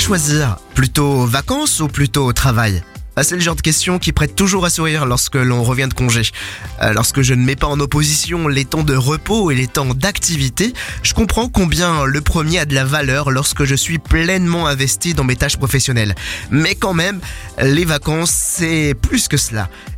choisir? Plutôt vacances ou plutôt travail? C'est le genre de question qui prête toujours à sourire lorsque l'on revient de congé. Lorsque je ne mets pas en opposition les temps de repos et les temps d'activité, je comprends combien le premier a de la valeur lorsque je suis pleinement investi dans mes tâches professionnelles. Mais quand même, les vacances, c'est plus que cela.